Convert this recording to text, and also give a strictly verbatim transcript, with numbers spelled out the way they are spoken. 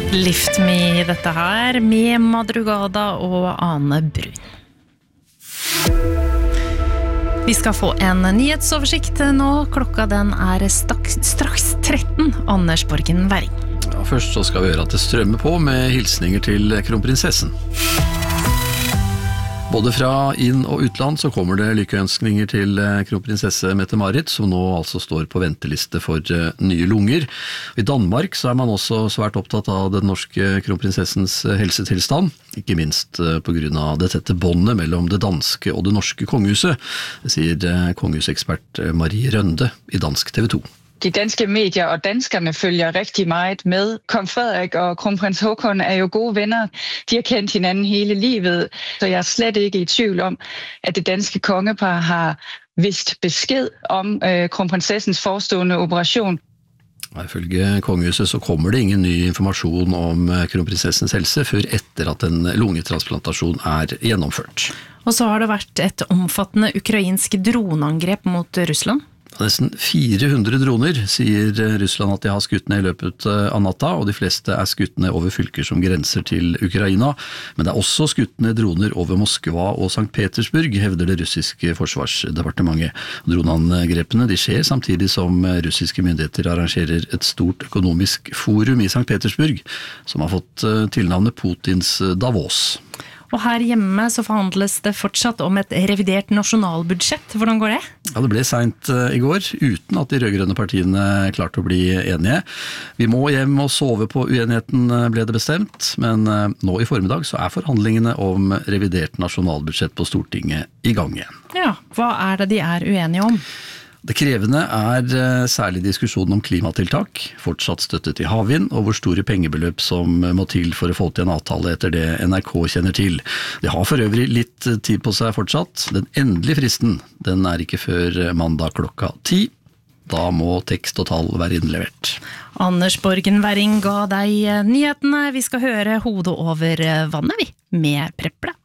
Lift Me, dette her, med Madrugada og Ane Brun. Vi skal få en nyhetsoversikt nå. Klokka den er straks, straks tretten. Anders Borgen Werring. Ja, først så skal vi gjøre at det strømmer på med hilsninger til kronprinsessen. Både fra inn- og utland så kommer det lykkeønskninger til kronprinsesse Mette-Marit, som nå altså står på venteliste for nye lunger. I Danmark så er man også svært opptatt av den norske kronprinsessens helsetilstand, ikke minst på grunn av det tette båndet mellom det danske og det norske kongehuset, sier kongehusekspert Marie Rønde i dansk T V to. De danske medier og danskerne følger rigtig meget med. Kong Frederik og kronprins Håkon er jo gode venner. De har kendt hinanden hele livet, så jeg er slet ikke i tvivl om, at det danske kongepar har vist besked om øh, kronprinsessens forestående operation. Ifølge kongehuset så kommer det ingen ny informasjon om kronprinsessens helse før etter at en lungetransplantasjon er gjennomført. Og så har det vært et omfattende ukrainsk droneangrep mot Russland. Nesten fire hundre droner, sier Russland at de har skutt ned i løpet av natta, og de fleste er skutt ned over fylker som grenser til Ukraina. Men det er også skutt ned droner over Moskva og Sankt Petersburg, hevder det russiske forsvarsdepartementet. Droneangrepene de skjer samtidig som russiske myndigheter arrangerer et stort økonomisk forum i Sankt Petersburg, som har fått tilnavnet Putins Davos. Og her hjemme så forhandles det fortsatt om et revidert nasjonalbudsjett. Hvordan går det? Ja, det ble sent i går, uten at de rødgrønne partiene klarte å bli enige. Vi må hjem og sove på uenigheten, ble det bestemt, men nå i formiddag så er forhandlingene om revidert nasjonalbudsjett på Stortinget i gang igjen. Ja, hva er det de er uenige om? Det krevende er særlig diskusjonen om klimatiltak, fortsatt støtte til havvind, og hvor store pengebeløp som må til for å få til en avtale etter det N R K kjenner til. De har for øvrig litt tid på seg fortsatt. Den endelige fristen, den er ikke før mandag klokka ti. Da må tekst og tall være innlevert. Anders Borgen Werring ga deg nyhetene. Vi skal høre hodet over vannet, vi, med Preple.